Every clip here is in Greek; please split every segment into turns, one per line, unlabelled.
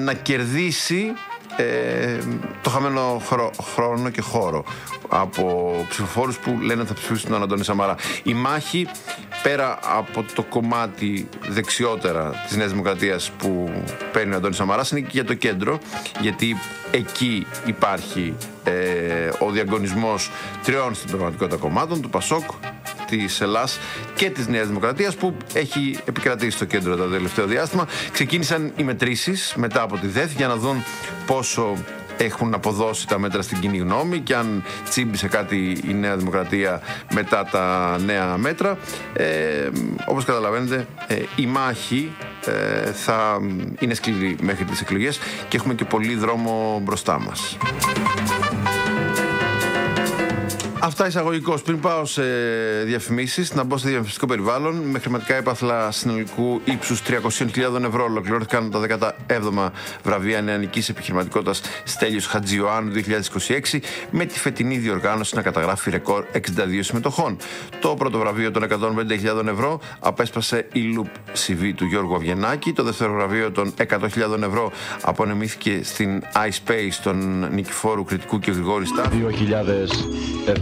να κερδίσει το χαμένο χρόνο και χώρο από ψηφοφόρους που λένε θα ψηφίσουν τον Αντώνη Σαμαρά. Η μάχη, πέρα από το κομμάτι δεξιότερα της Νέας Δημοκρατίας που παίρνει ο Αντώνης Σαμαράς, είναι και για το κέντρο, γιατί εκεί υπάρχει ο διαγωνισμός τριών στην πραγματικότητα κομμάτων, του ΠΑΣΟΚ, της Ελλάς και της Νέας Δημοκρατίας, που έχει επικρατήσει στο κέντρο το τελευταίο διάστημα. Ξεκίνησαν οι μετρήσεις μετά από τη ΔΕΘ για να δουν πόσο έχουν αποδώσει τα μέτρα στην κοινή γνώμη και αν τσίμπησε κάτι η Νέα Δημοκρατία μετά τα νέα μέτρα. Όπως καταλαβαίνετε, η μάχη θα είναι σκληρή μέχρι τις εκλογές και έχουμε και πολύ δρόμο μπροστά μας. Αυτά εισαγωγικώς. Πριν πάω σε διαφημίσεις, να μπω σε διαφημιστικό περιβάλλον. Με χρηματικά έπαθλα συνολικού ύψους 300.000 ευρώ ολοκληρώθηκαν τα 17η βραβεία νεανικής επιχειρηματικότητας Στέλιος Χατζιωάννου 2026, με τη φετινή διοργάνωση να καταγράφει ρεκόρ 62 συμμετοχών. Το πρώτο βραβείο των 150.000 ευρώ απέσπασε η Loop CV του Γιώργου Αβγενάκη. Το δεύτερο βραβείο των 100.000 ευρώ απονεμήθηκε στην iSpace των Νικηφόρου Κρητικού και Γρηγόρη Στάθ.
2000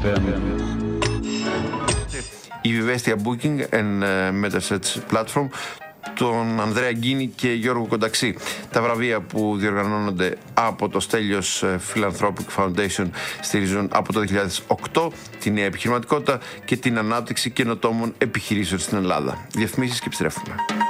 η Vivestia Booking and Metasearch Platform, τον Ανδρέα Γκίνη και Γιώργο Κονταξή. Τα βραβεία που διοργανώνονται από το Στέλιος Philanthropic Foundation στηρίζουν από το 2008 τη νέα επιχειρηματικότητα και την ανάπτυξη καινοτόμων επιχειρήσεων στην Ελλάδα. Διαφημίσεις και επιστρέφουμε.